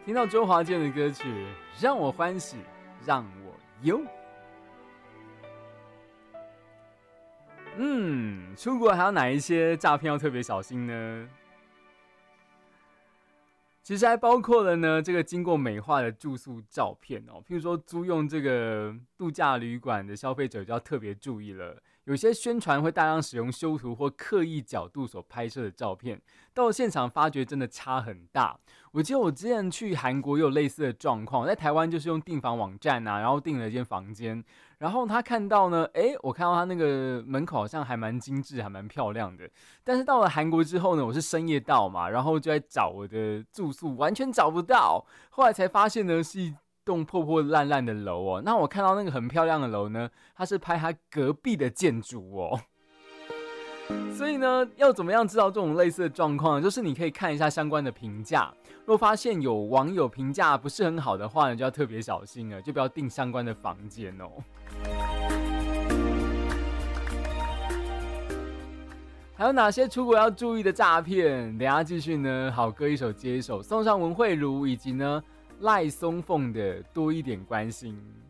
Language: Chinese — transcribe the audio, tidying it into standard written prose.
听到周华健的歌曲《让我欢喜让我忧》。出国还有哪一些诈骗要特别小心呢？其实还包括了呢，这个经过美化的住宿照片哦，譬如说租用这个度假旅馆的消费者就要特别注意了。有些宣传会大量使用修图或刻意角度所拍摄的照片，到了现场发觉真的差很大。我记得我之前去韩国也有类似的状况，在台湾就是用订房网站啊，然后订了一间房间，然后他看到呢，我看到他那个门口好像还蛮精致，还蛮漂亮的。但是到了韩国之后呢，我是深夜到嘛，然后就在找我的住宿，完全找不到。后来才发现呢，是一栋破破烂烂的楼哦。那我看到那个很漂亮的楼呢，它是拍它隔壁的建筑哦。所以呢，要怎么样知道这种类似的状况？就是你可以看一下相关的评价，如果发现有网友评价不是很好的话呢，就要特别小心了，就不要订相关的房间哦。还有哪些出国要注意的诈骗？等一下继续呢，好歌一首接一首，送上文慧茹以及呢赖松凤的多一点关心。